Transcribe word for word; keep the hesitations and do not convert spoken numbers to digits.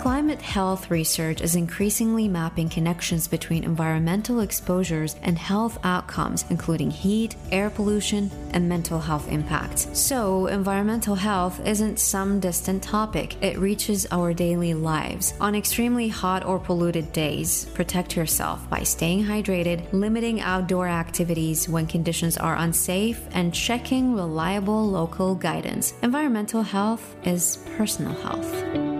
Climate health research is increasingly mapping connections between environmental exposures and health outcomes, including heat, air pollution, and mental health impacts. So, environmental health isn't some distant topic. It reaches our daily lives. On extremely hot or polluted days, protect yourself by staying hydrated, limiting outdoor activities when conditions are unsafe, and checking reliable local guidance. Environmental health is personal health.